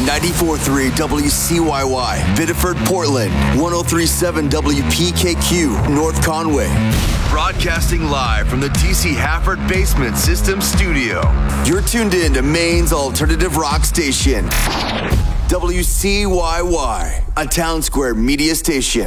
94.3 WCYY, Biddeford, Portland. 103.7 WPKQ, North Conway. Broadcasting live from the TC Hafford Basement System Studio. You're tuned in to Maine's alternative rock station. WCYY, a Town Square media station.